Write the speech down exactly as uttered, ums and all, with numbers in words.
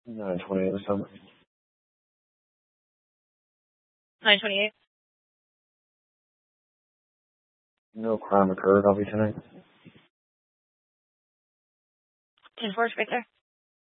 nine twenty-eight or something. nine twenty-eight. No crime occurred, I'll be tonight. ten four, right there.